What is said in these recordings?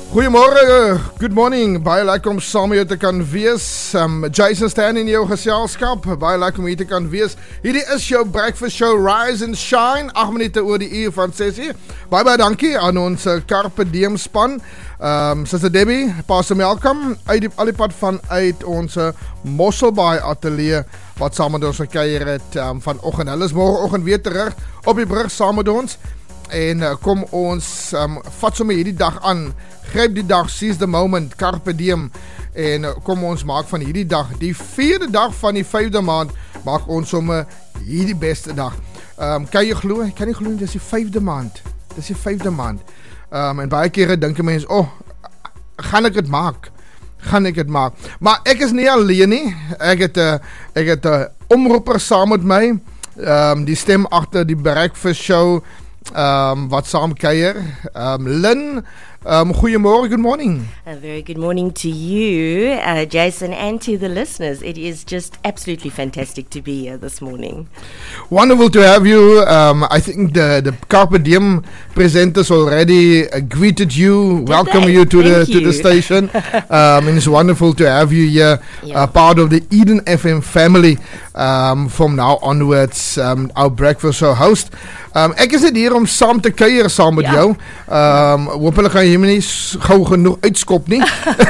Goeiemôre, good morning. Baie lekker om saam met jou te kan wees. Jason staan in jou geselskap. Baie lekker om hier te kan wees. Hierdie is jou breakfast show Rise and Shine. 8 minute oor die uur van 6:00. Baie dankie aan ons Carpe Diem span. Sister Debbie, Pastor Malcolm, al die pad vanuit ons Mosselbaai ateljee wat saam met ons gekeier het vanoggend. Hulle is môreoggend weer terug op die brug saam met ons. En kom ons vat sommer hierdie dag aan. Gryp die dag, seize the moment, Carpe Diem. En kom ons maak van hierdie dag, die 4de dag van die 5de maand, maak ons sommer hierdie beste dag. Kan jy glo? Ek kan nie glo, dis die 5de maand. Dis die 5de maand. En baie kere dink 'n mens, gaan ek dit maak? Gaan ek dit maak? Maar ek is nie alleen nie. Ek het 'n omroeper saam met my. Die stem agter die breakfast show. Wat saam kuier. Lynn, goeiemôre, good morning. A very good morning to you, Jason, and to the listeners. It is just absolutely fantastic to be here this morning. Wonderful to have you. I think the Carpe Diem presenters already greeted you, welcome you to the station. And it's wonderful to have you here, part of the Eden FM family. From now onwards, our breakfast show host. Ek is hier om saam te kuier saam met jou. Hopelijk gaan jy my nie gauw genoeg uitskop nie.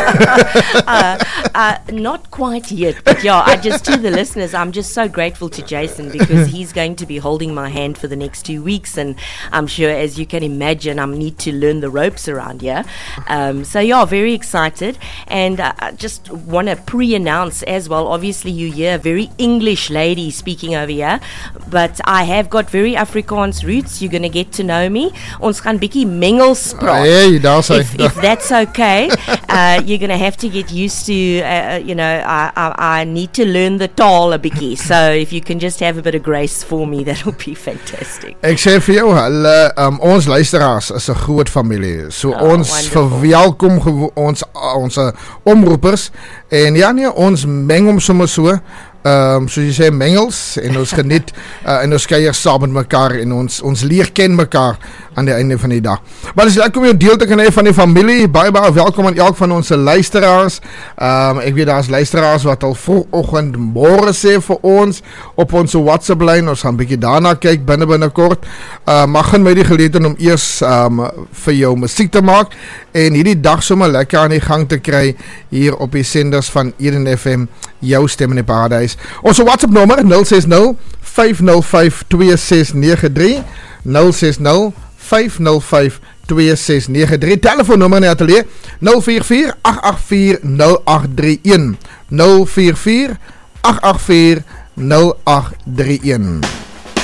Not quite yet, but just to the listeners, I'm just so grateful to Jason because he's going to be holding my hand for the next 2 weeks, and I'm sure, as you can imagine, I need to learn the ropes around here. Very excited, and I just want to pre-announce as well. Obviously, you hear a very English lady speaking over here, but I have got very Afrikaans roots. You're going to get to know me. Ons gaan bietjie Mengels praat. If that's okay, you're going to have to get used to, I need to learn the taal a bietjie. So if you can just have a bit of grace for me, that'll be fantastic. Ek sê vir jou, ons luisteraars is 'n groot familie. So ons verwelkom ons omroepers. En ons meng hom sommer so. Soos jy sê, mengels, en ons geniet en ons kuier saam met mekaar en ons leer ken mekaar aan die einde van die dag. Maar dis lekker om jou deel te kan hê van die familie. Baie welkom aan elk van ons luisteraars. Ek weet daar's luisteraars wat al vroegoggend môre sê vir ons op ons WhatsApp lyn. Ons gaan 'n bietjie daarna kyk binnekort. Maar gaan my die geleentheid om eers vir jou musiek te maak en hierdie dag sommer lekker aan die gang te kry hier op die senders van Eden FM, jou stem in die paradys. Ons WhatsApp nommer 060-505-2693 060-505-2693. Telefoonnommer in die ateljee 044-884-0831 044-884-0831.